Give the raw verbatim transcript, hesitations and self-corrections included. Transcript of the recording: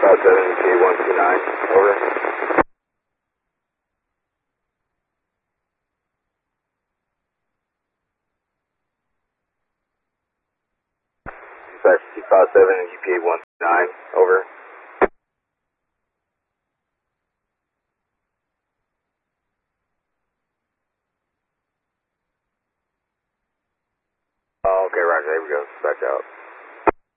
five seven, E T A one two nine, over. Dispatch two five seven, G P A one two nine, over. Oh, okay, roger, there we go, dispatch out.